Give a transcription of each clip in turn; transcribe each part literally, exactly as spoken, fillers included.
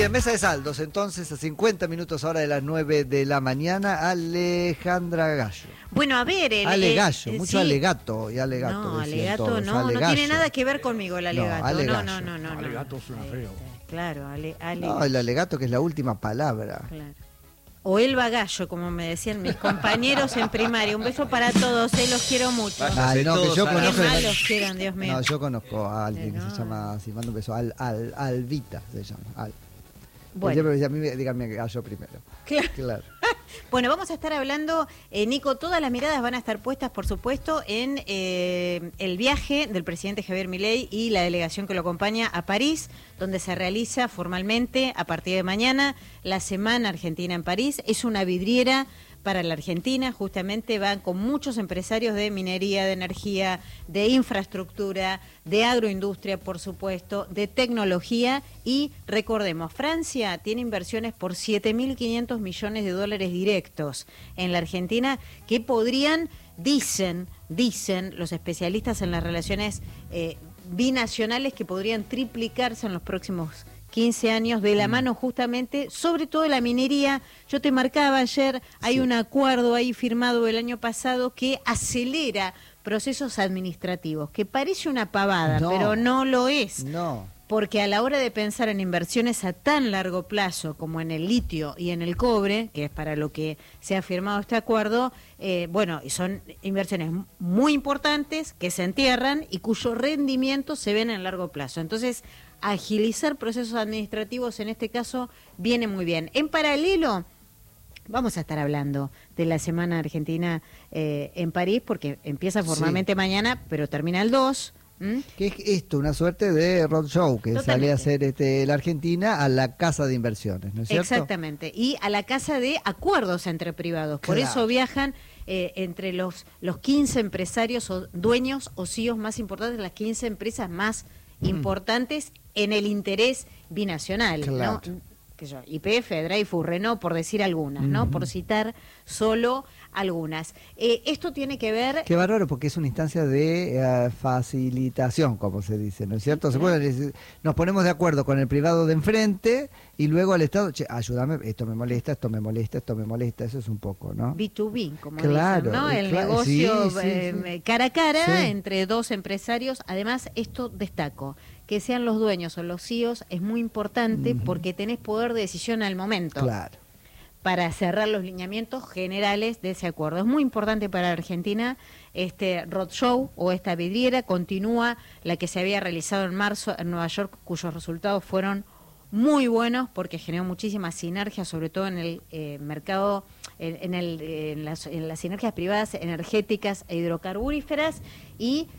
bien, mesa de saldos, entonces, a cincuenta minutos ahora de las nueve de la mañana, Alejandra Gallo. Bueno, a ver... El, Ale el, Gallo, el, mucho sí. alegato y alegato. No, decían alegato todos. no, Ale no Gallo. tiene nada que ver conmigo el alegato. No, ale no, Gallo. no, no, no, no. Alegato suena feo. Claro, ale, ale No, el alegato que es la última palabra. Claro. O Elba Gallo, como me decían mis compañeros en primaria. Un beso para todos, eh, los quiero mucho. Ah, no, que yo Qué conozco. mal los quieran, Dios mío. No, yo conozco a alguien No. que se llama así, mando un beso, Al, Al, Alvita se llama. Al. Bueno. Siempre me decía, a mí díganme Gallo primero. Claro. Claro. Bueno, vamos a estar hablando, eh, Nico, todas las miradas van a estar puestas, por supuesto, en eh, el viaje del presidente Javier Milei y la delegación que lo acompaña a París, donde se realiza formalmente a partir de mañana la Semana Argentina en París. Es una vidriera para la Argentina, justamente van con muchos empresarios de minería, de energía, de infraestructura, de agroindustria, por supuesto, de tecnología y recordemos, Francia tiene inversiones por siete mil quinientos millones de dólares directos en la Argentina que podrían, dicen, dicen los especialistas en las relaciones eh, binacionales que podrían triplicarse en los próximos quince años de la mano justamente, sobre todo la minería. Yo te marcaba ayer, hay sí. un acuerdo ahí firmado el año pasado que acelera procesos administrativos, que parece una pavada, no, pero no lo es. No. Porque a la hora de pensar en inversiones a tan largo plazo como en el litio y en el cobre, que es para lo que se ha firmado este acuerdo, eh, bueno, son inversiones muy importantes que se entierran y cuyo rendimiento se ven en largo plazo. Entonces, agilizar procesos administrativos en este caso viene muy bien. En paralelo, vamos a estar hablando de la Semana Argentina eh, en París, porque empieza formalmente sí. mañana, pero termina el dos. ¿Mm? ¿Qué es esto? Una suerte de roadshow que Totalmente. sale a hacer este, la Argentina a la Casa de Inversiones, ¿no es cierto? Exactamente, y a la Casa de Acuerdos entre Privados. Por Claro. eso viajan eh, entre los, los quince empresarios o dueños o C E Os más importantes, las quince empresas más mm. importantes en el interés binacional, claro. ¿no? Que yo, Y P F, Dreyfus, Renault, por decir algunas, ¿no? Uh-huh. Por citar solo algunas. Eh, esto tiene que ver... Qué bárbaro, porque es una instancia de uh, facilitación, como se dice, ¿no es cierto? Se puede, nos ponemos de acuerdo con el privado de enfrente y luego al Estado, che, ayúdame, esto me molesta, esto me molesta, esto me molesta, eso es un poco, ¿no? B dos B, como claro, dicen, ¿no? El claro, negocio sí, sí, eh, sí. cara a cara sí. entre dos empresarios. Además, esto destaco, que sean los dueños o los C E Os es muy importante uh-huh. porque tenés poder de decisión al momento. Claro. Para cerrar los lineamientos generales de ese acuerdo. Es muy importante para Argentina este roadshow o esta vidriera. Continúa la que se había realizado en marzo en Nueva York, cuyos resultados fueron muy buenos porque generó muchísimas sinergias, sobre todo en el eh, mercado, en, en, el, en, las, en las sinergias privadas energéticas e hidrocarburíferas. Y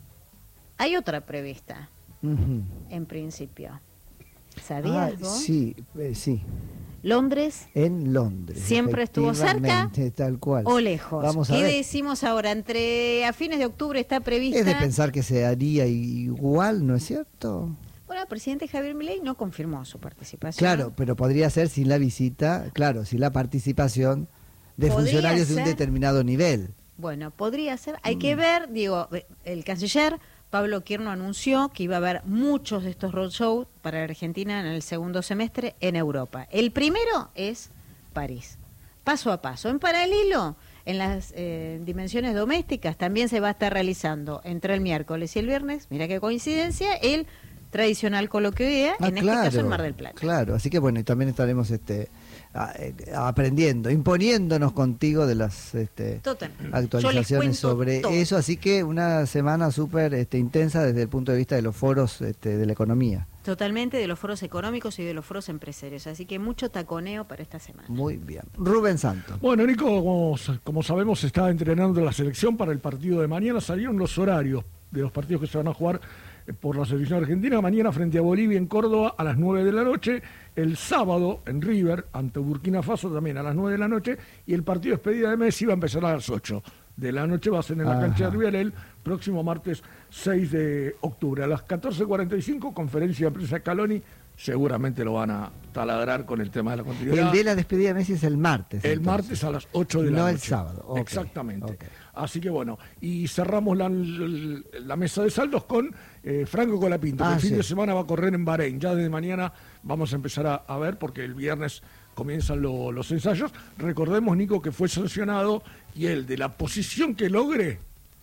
hay otra prevista, uh-huh. en principio. ¿Sabías ah, vos? Sí, eh, sí. Londres. En Londres. ¿Siempre estuvo cerca tal cual. o lejos? Vamos a ¿Qué ver. decimos ahora? Entre a fines de octubre está prevista... Es de pensar que se haría igual, ¿no es cierto? Bueno, el presidente Javier Milei no confirmó su participación. Claro, pero podría ser sin la visita, claro, sin la participación de Podría funcionarios ser, de un determinado nivel. Bueno, podría ser. Hay mm. que ver, digo, el canciller Pablo Quirno anunció que iba a haber muchos de estos roadshows para Argentina en el segundo semestre en Europa. El primero es París, paso a paso. En paralelo, en las eh, dimensiones domésticas también se va a estar realizando entre el miércoles y el viernes, mira qué coincidencia, el tradicional coloquio de idea, ah, en claro, este caso en Mar del Plata. Claro, así que bueno, y también estaremos este aprendiendo, imponiéndonos contigo de las este, actualizaciones sobre todo. eso, así que una semana súper este, intensa desde el punto de vista de los foros este, de la economía. Totalmente, de los foros económicos y de los foros empresarios, así que mucho taconeo para esta semana. Muy bien. Rubén Santos. Bueno, Nico, como, como sabemos, se está entrenando la selección para el partido de mañana. Salieron los horarios de los partidos que se van a jugar por la selección argentina. Mañana frente a Bolivia en Córdoba a las nueve de la noche. El sábado en River ante Burkina Faso también a las nueve de la noche. Y el partido de despedida de Messi va a empezar a las ocho de la noche. Va a ser en la Ajá. cancha de River el próximo martes seis de octubre. A las catorce cuarenta y cinco, conferencia de prensa Scaloni. Seguramente lo van a taladrar con el tema de la continuidad. El de la despedida de Messi es el martes. El entonces. martes a las ocho de la no noche. No el sábado. Okay. Exactamente. Okay. Así que bueno, y cerramos la, la mesa de saldos con eh, Franco Colapinto, ah, que el sí. fin de semana va a correr en Bahrein. Ya desde mañana vamos a empezar a, a ver, porque el viernes comienzan lo, los ensayos. Recordemos, Nico, que fue sancionado y él, de la posición que logre,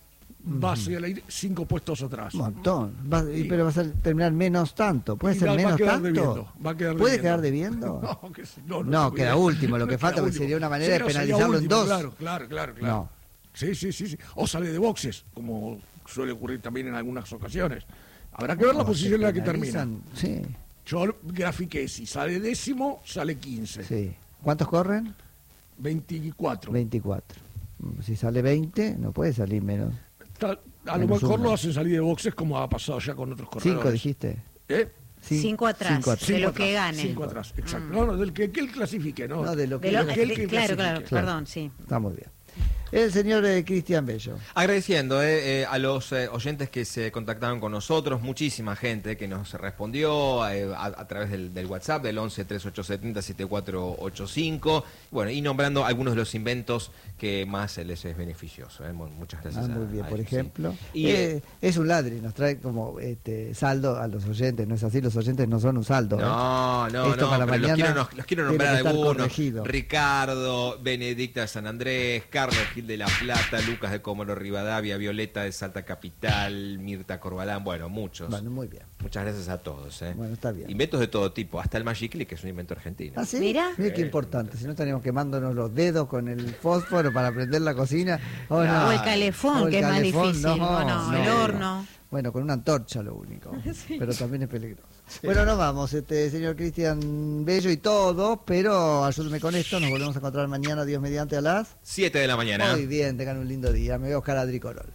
va a ser cinco puestos atrás. Un montón. Va, y, pero va a ser, terminar menos tanto. ¿Puede ser va, menos va a quedar tanto? Debiendo, va a quedar ¿Puede debiendo. quedar debiendo? No, que, no, no, no queda último. Lo que falta último. sería una manera sí, de no, penalizarlo último, en dos. Claro, claro, claro. claro. No. Sí, sí, sí, sí. O sale de boxes, como suele ocurrir también en algunas ocasiones. Habrá que ver no, la posición en la que termina. Sí. Yo grafiqué, si sale décimo, sale quince. Sí. ¿Cuántos corren? veinticuatro. veinticuatro. Si sale veinte, no puede salir menos. Ta, a lo mejor lo hacen salir de boxes como ha pasado ya con otros corredores. ¿Cinco dijiste? ¿Eh? Cinco, cinco atrás, cinco atrás, de cinco lo atrás, que gane. Cinco atrás, exacto. Mm. No, no, del que, que él clasifique, ¿no? No, de lo que, de lo, de, de, que claro, claro, claro, perdón, sí. Está muy bien. El señor eh, Cristian Bello. Agradeciendo eh, eh, a los eh, oyentes que se contactaron con nosotros, muchísima gente que nos respondió eh, a, a través del, del WhatsApp del once treinta y ocho setenta setenta y cuatro ochenta y cinco, bueno, y nombrando algunos de los inventos que más les es beneficioso. Eh. Muchas gracias. Ah, muy bien, a, a por ellos, ejemplo. Sí. Y, eh, es un ladri, nos trae como este saldo a los oyentes, ¿no es así? Los oyentes no son un saldo. No, ¿eh? no, Esto no, para pero mañana los quiero, los quiero nombrar algunos. Corregido. Ricardo, Benedicta de San Andrés, Carlos Gil de la Plata, Lucas de Comodoro Rivadavia, Violeta de Salta Capital, Mirta Corbalán, bueno, muchos. Bueno, muy bien. Muchas gracias a todos. ¿eh? Bueno, está bien. Inventos de todo tipo, hasta el Magic Click, que es un invento argentino. ¿Ah, sí? Mira. Mira qué eh, importante, si no estaríamos quemándonos los dedos con el fósforo para prender la cocina. Oh, no. O el calefón, o el que calefón, es más difícil. No, no, no, no, el no. horno. Bueno, con una antorcha lo único, sí. Pero también es peligroso. Sí. Bueno, nos vamos, este señor Cristian Bello y todo, pero ayúdeme con esto, nos volvemos a encontrar mañana, Dios mediante, a las siete de la mañana. Muy bien, tengan un lindo día. Me voy a buscar a Adri Corol.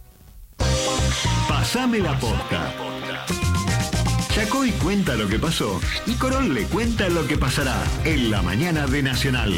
Pasame la posta. Chacoy cuenta lo que pasó y Corol le cuenta lo que pasará en la mañana de Nacional.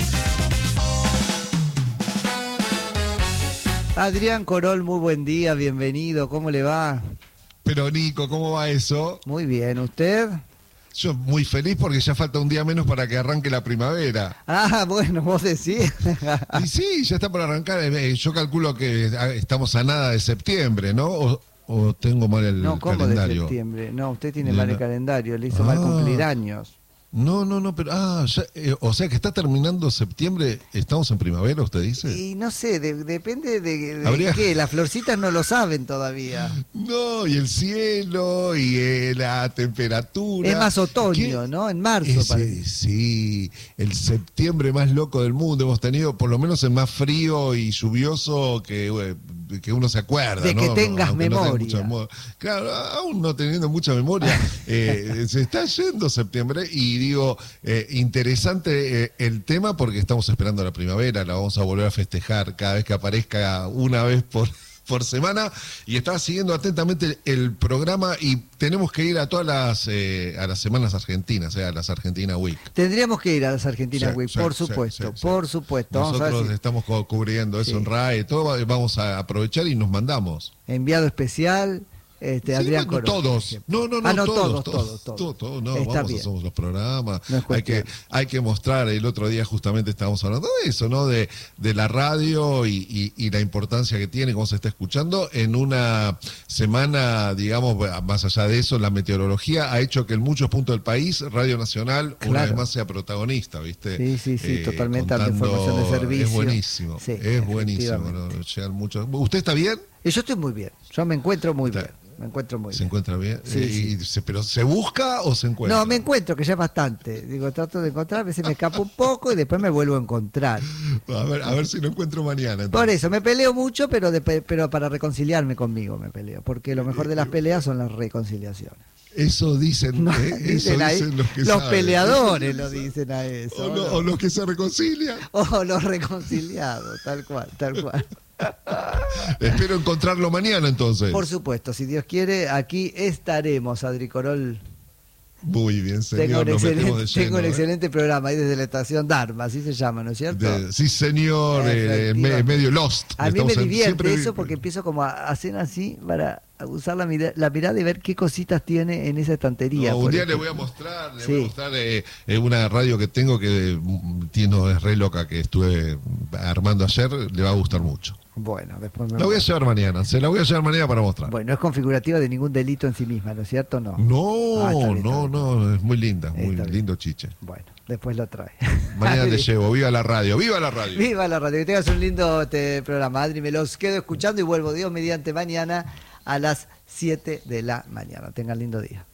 Adrián Corol, muy buen día, bienvenido, ¿cómo le va? Pero Nico, ¿cómo va eso? Muy bien, ¿usted? Yo muy feliz porque ya falta un día menos para que arranque la primavera. Ah, bueno, vos decís. Y sí, ya está por arrancar. Yo calculo que estamos a nada de septiembre, ¿no? O, o tengo mal el no, ¿cómo calendario. de septiembre? No, usted tiene de mal la... el calendario, le hizo ah. mal cumplir años. No, no, no, pero, ah, ya, eh, o sea que está terminando septiembre, ¿estamos en primavera, usted dice? Y no sé, de, depende de, de ¿Habría... qué, las florcitas no lo saben todavía. No, y el cielo, y eh, la temperatura. Es más otoño, ¿Qué? ¿no? En marzo, Ese, parece. Sí, el septiembre más loco del mundo, hemos tenido por lo menos el más frío y lluvioso que, eh, que uno se acuerda, de ¿no? que tengas Aunque memoria. No claro, aún no teniendo mucha memoria, eh, se está yendo septiembre y digo, eh, interesante eh, el tema porque estamos esperando la primavera, la vamos a volver a festejar cada vez que aparezca una vez por, por semana y estaba siguiendo atentamente el, el programa y tenemos que ir a todas las eh, a las semanas argentinas, eh, a las Argentina Week. Tendríamos que ir a las Argentina Sí, Week, sí, por sí, supuesto, sí, por sí. supuesto. Vamos Nosotros a ver si... estamos co- cubriendo eso Sí. en R A E, todo, vamos a aprovechar y nos mandamos. Enviado especial... Este, Sí, Adrián bueno, Corol, todos. No, no, no, ah, no todos, todos, todos, todos. todos, todos, no, Está vamos, bien. hacemos los programas. No es hay que, hay que mostrar, el otro día justamente estábamos hablando de eso, ¿no? De, de la radio y, y, y la importancia que tiene, cómo se está escuchando. En una semana, digamos, más allá de eso, la meteorología ha hecho que en muchos puntos del país, Radio Nacional, Claro. una vez más sea protagonista, ¿viste? Sí, sí, sí, Eh, totalmente dando contando- información de servicio. Es buenísimo, Sí, es buenísimo. efectivamente. ¿no? Llegan muchos. ¿Usted está bien? Y yo estoy muy bien, yo me encuentro muy Está- bien, me encuentro muy ¿Se bien. encuentra bien? Sí, Eh, sí. y se- ¿Pero se busca o se encuentra? No, me encuentro, que ya es bastante. Digo, trato de encontrar, a veces me escapo un poco y después me vuelvo a encontrar. A ver, a ver si lo encuentro mañana. entonces. Por eso, me peleo mucho, pero, de- pero para reconciliarme conmigo me peleo. Porque lo mejor de las peleas son las reconciliaciones. Eso dicen, No, eh, eso dicen ahí, dicen los que los saben. peleadores lo dicen a eso. O, ¿no? lo- o los que se reconcilian. O los reconciliados, tal cual, tal cual. Espero encontrarlo mañana entonces. Por supuesto, si Dios quiere, aquí estaremos, Adri Corol. Muy bien, señor. Tengo un, nos metemos excelente, de lleno, tengo un ¿eh? excelente programa ahí desde la estación Dharma, así se llama, ¿no es cierto? De- sí, señor, eh, me- Efectivamente. medio lost. A mí Estamos me en- divierte siempre- eso porque empiezo como a hacer así para usar la, mira, la mirada y ver qué cositas tiene en esa estantería. No, un día ejemplo. le voy a mostrar, le Sí. voy a mostrar eh, eh, una radio que tengo que mm, tiene, es re loca, que estuve armando ayer, le va a gustar mucho. Bueno, después me... La voy a llevar mañana, se la voy a llevar mañana para mostrar. Bueno, no es configurativa de ningún delito en sí misma, ¿no es cierto? No. No, Ah, está bien, no, está no, es muy linda, muy Está bien. lindo chiche. Bueno, después lo trae. Mañana te llevo, viva la radio, viva la radio. Viva la radio, que tengas un lindo este, programa, Adri. Me los quedo escuchando y vuelvo, Dios mediante, mañana a las siete de la mañana. Tengan lindo día.